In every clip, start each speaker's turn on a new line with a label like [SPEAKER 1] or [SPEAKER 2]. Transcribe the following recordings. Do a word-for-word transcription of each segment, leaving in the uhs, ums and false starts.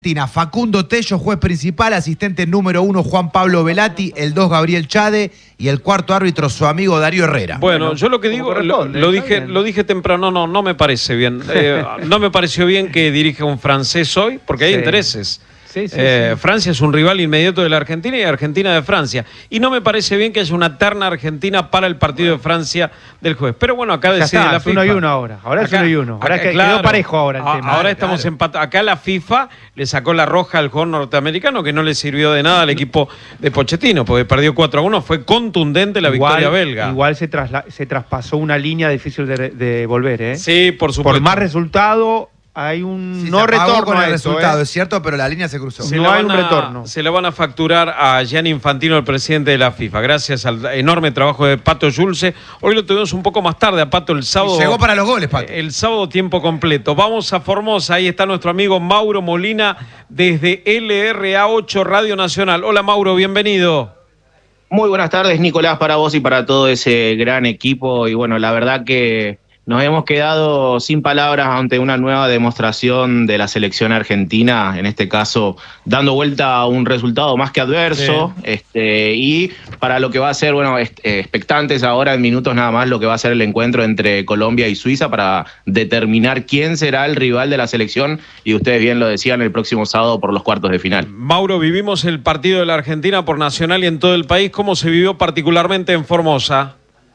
[SPEAKER 1] Facundo Tello, juez principal, asistente número uno Juan Pablo Velati, el dos Gabriel Chade y el cuarto árbitro su amigo Darío Herrera.
[SPEAKER 2] Bueno, bueno yo lo que digo, lo, lo, dije, lo dije temprano, no, no me parece bien. Eh, no me pareció bien que dirija un francés hoy, porque hay sí. intereses. Sí, sí, eh, sí. Francia es un rival inmediato de la Argentina y Argentina de Francia. Y no me parece bien que haya una terna argentina para el partido de Francia del jueves. Pero bueno, acá decide
[SPEAKER 3] está,
[SPEAKER 2] la
[SPEAKER 3] es
[SPEAKER 2] FIFA.
[SPEAKER 3] uno y uno ahora. Ahora acá, es uno y uno. Ahora acá, que claro, quedó parejo ahora el
[SPEAKER 2] a,
[SPEAKER 3] tema.
[SPEAKER 2] Ahora
[SPEAKER 3] claro.
[SPEAKER 2] estamos empatados. Acá la FIFA le sacó la roja al jugador norteamericano, que no le sirvió de nada al equipo de Pochettino, porque perdió cuatro a uno. Fue contundente la
[SPEAKER 3] igual,
[SPEAKER 2] victoria belga.
[SPEAKER 3] Igual se, trasla, se traspasó una línea difícil de, de volver, ¿eh?
[SPEAKER 2] Sí, por supuesto.
[SPEAKER 3] Por más resultado... Hay un
[SPEAKER 1] sí,
[SPEAKER 3] no retorno
[SPEAKER 1] con el
[SPEAKER 3] eso,
[SPEAKER 1] resultado,
[SPEAKER 3] ¿eh?
[SPEAKER 1] es cierto, pero la línea se cruzó.
[SPEAKER 2] Se
[SPEAKER 3] no hay un
[SPEAKER 2] a,
[SPEAKER 3] retorno.
[SPEAKER 2] Se le van a facturar a Gianni Infantino, el presidente de la FIFA, gracias al enorme trabajo de Pato Yulce. Hoy lo tuvimos un poco más tarde a Pato el sábado.
[SPEAKER 1] Y llegó para los goles, Pato.
[SPEAKER 2] El sábado tiempo completo. Vamos a Formosa, ahí está nuestro amigo Mauro Molina desde L R A ocho Radio Nacional. Hola Mauro, bienvenido.
[SPEAKER 4] Muy buenas tardes, Nicolás, para vos y para todo ese gran equipo. Y bueno, la verdad que nos hemos quedado sin palabras ante una nueva demostración de la selección argentina, en este caso dando vuelta a un resultado más que adverso, sí. este, y para lo que va a ser, bueno, expectantes ahora en minutos nada más, lo que va a ser el encuentro entre Colombia y Suiza para determinar quién será el rival de la selección, y ustedes bien lo decían, el próximo sábado por los cuartos de final.
[SPEAKER 2] Mauro, vivimos el partido de la Argentina por Nacional y en todo el país. ¿Cómo se vivió particularmente en Formosa?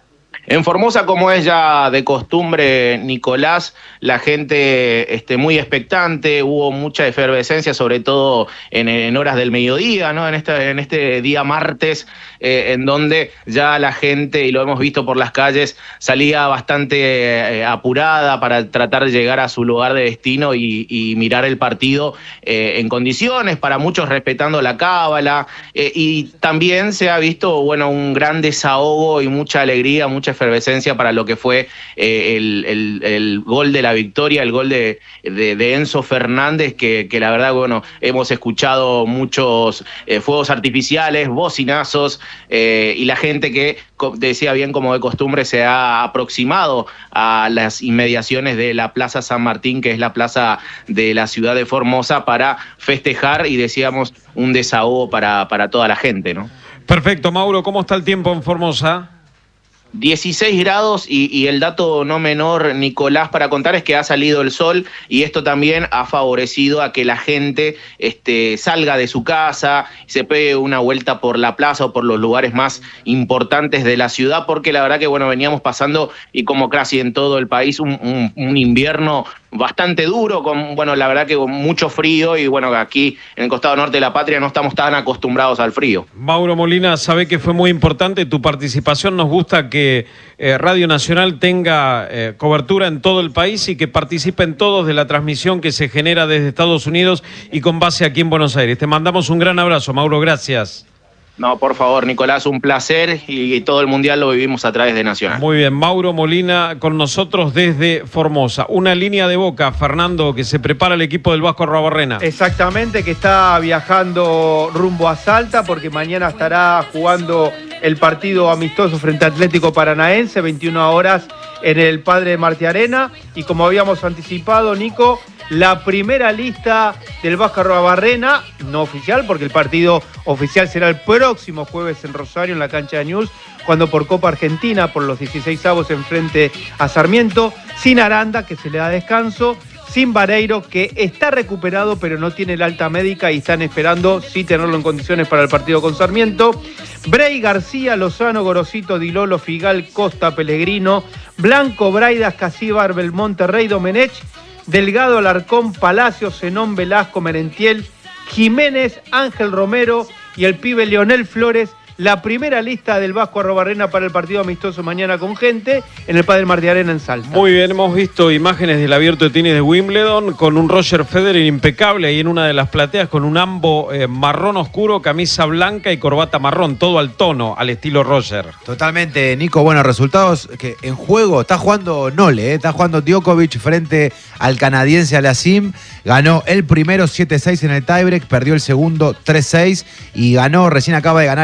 [SPEAKER 4] En Formosa, como es ya de costumbre, Nicolás, la gente este, muy expectante, hubo mucha efervescencia, sobre todo en, en horas del mediodía, ¿no? En este, en este día martes, eh, en donde ya la gente, y lo hemos visto por las calles, salía bastante eh, apurada para tratar de llegar a su lugar de destino y, y mirar el partido eh, en condiciones, para muchos respetando la cábala, eh, y también se ha visto, bueno, un gran desahogo y mucha alegría, mucha efervescencia para lo que fue eh, el, el, el gol de la victoria, el gol de, de, de Enzo Fernández, que, que la verdad, bueno, hemos escuchado muchos eh, fuegos artificiales, bocinazos, eh, y la gente que, decía bien como de costumbre, se ha aproximado a las inmediaciones de la Plaza San Martín, que es la plaza de la ciudad de Formosa, para festejar, y decíamos, un desahogo para, para toda la gente, ¿no?
[SPEAKER 2] Perfecto, Mauro, ¿cómo está el tiempo en Formosa?
[SPEAKER 4] dieciséis grados y, y el dato no menor, Nicolás, para contar es que ha salido el sol, y esto también ha favorecido a que la gente este, salga de su casa, se pegue una vuelta por la plaza o por los lugares más importantes de la ciudad, porque la verdad que bueno, veníamos pasando, y como casi en todo el país, un, un, un invierno bastante duro, con bueno, la verdad que con mucho frío, y bueno, aquí en el costado norte de la patria no estamos tan acostumbrados al frío.
[SPEAKER 2] Mauro Molina, sabe que fue muy importante tu participación, nos gusta que eh, Radio Nacional tenga eh, cobertura en todo el país y que participen todos de la transmisión que se genera desde Estados Unidos y con base aquí en Buenos Aires. Te mandamos un gran abrazo, Mauro, gracias.
[SPEAKER 4] No, por favor, Nicolás, un placer, y todo el Mundial lo vivimos a través de Nacional.
[SPEAKER 2] Muy bien, Mauro Molina con nosotros desde Formosa. Una línea de Boca, Fernando, que se prepara el equipo del Vasco Arruabarrena.
[SPEAKER 3] Exactamente, que está viajando rumbo a Salta, porque mañana estará jugando el partido amistoso frente a Atlético Paranaense, veintiuna horas en el Padre Martí Arena. Y como habíamos anticipado, Nico, la primera lista del Vasco Arruabarrena, no oficial, porque el partido oficial será el próximo jueves en Rosario, en la cancha de News, cuando por Copa Argentina, por los dieciseisavos, enfrente a Sarmiento, sin Aranda, que se le da descanso, sin Vareiro, que está recuperado pero no tiene el alta médica y están esperando sí tenerlo en condiciones para el partido con Sarmiento. Brey, García, Lozano, Gorosito, Dilolo, Figal, Costa, Pellegrino, Blanco, Braidas, Casíbar, Belmonte, Rey, Domenech, Delgado, Alarcón, Palacios, Zenón, Velasco, Merentiel, Jiménez, Ángel Romero y el pibe Leonel Flores. La primera lista del Vasco Arruabarrena para el partido amistoso mañana con gente en el Padre Martí Arena en Salta.
[SPEAKER 2] Muy bien, hemos visto imágenes del abierto de tenis de Wimbledon con un Roger Federer impecable ahí en una de las plateas, con un ambo eh, marrón oscuro, camisa blanca y corbata marrón, todo al tono, al estilo Roger.
[SPEAKER 1] Totalmente, Nico. Bueno, resultados que en juego está jugando Nole, ¿eh? Está jugando Djokovic frente al canadiense Alassim. Ganó el primero siete seis en el tiebreak, perdió el segundo tres seis y ganó, recién acaba de ganar el tercero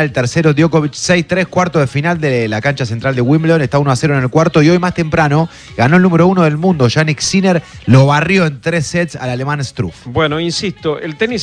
[SPEAKER 1] cero, Djokovic seis tres, cuarto de final de la cancha central de Wimbledon, está uno a cero en el cuarto, y hoy más temprano ganó el número uno del mundo, Jannik Sinner, lo barrió en tres sets al alemán Struff.
[SPEAKER 2] Bueno, insisto, el tenis